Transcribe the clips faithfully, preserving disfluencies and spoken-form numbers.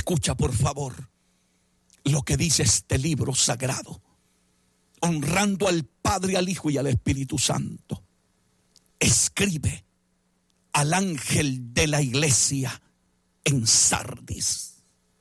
Escucha, por favor, lo que dice este libro sagrado, honrando al Padre, al Hijo y al Espíritu Santo. Escribe al ángel de la iglesia en Sardis.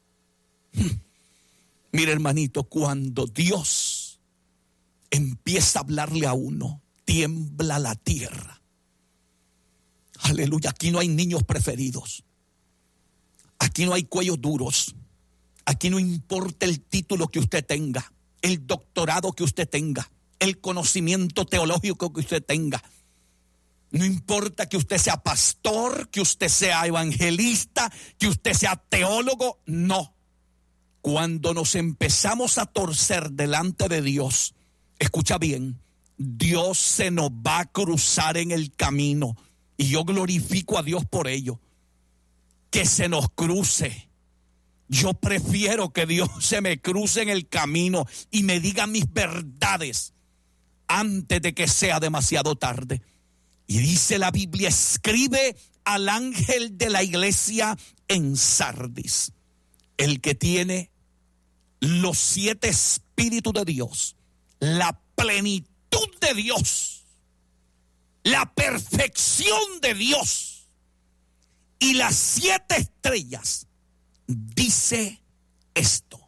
Mira, hermanito, cuando Dios empieza a hablarle a uno, tiembla la tierra. Aleluya, aquí no hay niños preferidos. Aquí no hay cuellos duros. Aquí no importa el título que usted tenga, el doctorado que usted tenga, el conocimiento teológico que usted tenga. No importa que usted sea pastor, que usted sea evangelista, que usted sea teólogo, no. Cuando nos empezamos a torcer delante de Dios, escucha bien, Dios se nos va a cruzar en el camino. Y yo glorifico a Dios por ello. Que se nos cruce. Yo prefiero que Dios se me cruce en el camino y me diga mis verdades antes de que sea demasiado tarde. Y dice la Biblia, escribe al ángel de la iglesia en Sardis, el que tiene los siete espíritus de Dios, la plenitud de Dios, la perfección de Dios y las siete estrellas. Dice esto.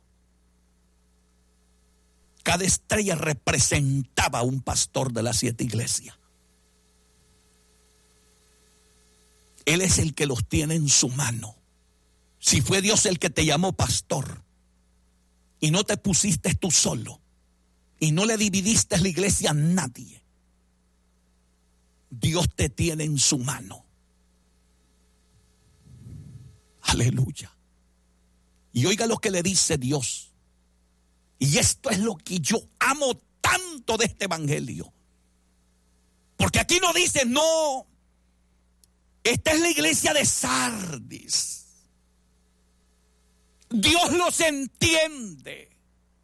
Cada estrella representaba a un pastor de las siete iglesias. Él es el que los tiene en su mano. Si fue Dios el que te llamó pastor y no te pusiste tú solo y no le dividiste la iglesia a nadie, Dios te tiene en su mano. Aleluya. Y oiga lo que le dice Dios. Y esto es lo que yo amo tanto de este evangelio. Porque aquí no dice, no, esta es la iglesia de Sardis. Dios los entiende.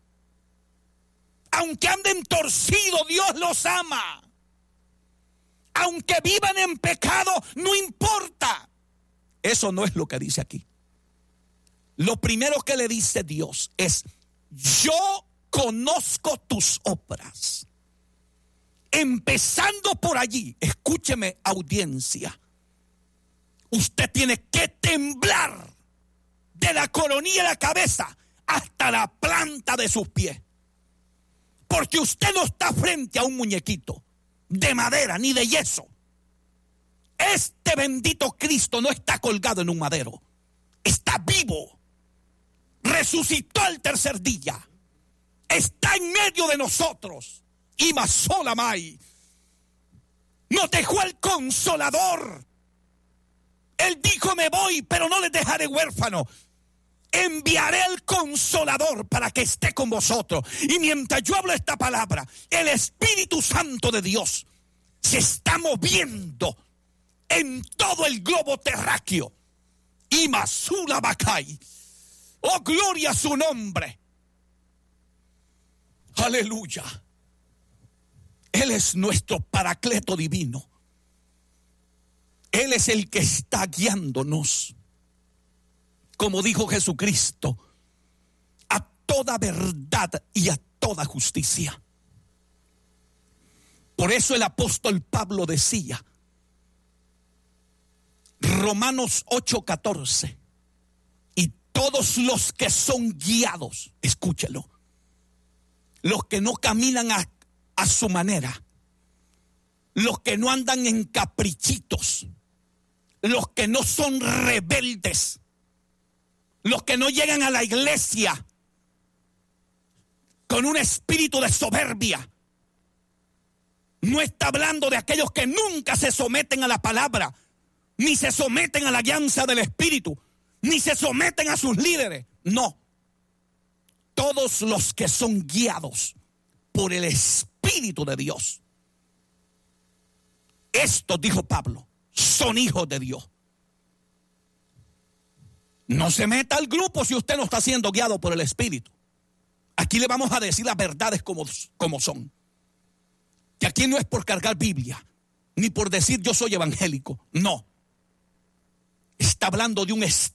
Aunque anden torcidos, Dios los ama. Aunque vivan en pecado, no importa. Eso no es lo que dice aquí. Lo primero que le dice Dios es, yo conozco tus obras. Empezando por allí, escúcheme, audiencia. Usted tiene que temblar de la coronilla de la cabeza hasta la planta de sus pies. Porque usted no está frente a un muñequito de madera ni de yeso. Este bendito Cristo no está colgado en un madero. Está vivo. Resucitó al tercer día. Está en medio de nosotros. Y más sola mai. Nos dejó el Consolador. Él dijo, me voy, pero no les dejaré huérfano. Enviaré el Consolador para que esté con vosotros. Y mientras yo hablo esta palabra, el Espíritu Santo de Dios se está moviendo en todo el globo terráqueo. Y Masula Bacay. Oh, gloria a su nombre. Aleluya. Él es nuestro paracleto divino. Él es el que está guiándonos, como dijo Jesucristo, a toda verdad y a toda justicia. Por eso el apóstol Pablo decía, Romanos ocho catorce, y todos los que son guiados, escúchelo, los que no caminan a, a su manera, los que no andan en caprichitos, los que no son rebeldes, los que no llegan a la iglesia con un espíritu de soberbia. No está hablando de aquellos que nunca se someten a la palabra, ni se someten a la guianza del Espíritu, ni se someten a sus líderes. No. Todos los que son guiados por el Espíritu de Dios. Esto, dijo Pablo, son hijos de Dios. No se meta al grupo si usted no está siendo guiado por el Espíritu. Aquí le vamos a decir las verdades como, como son. Que aquí no es por cargar Biblia, ni por decir yo soy evangélico. No. Está hablando de un estilo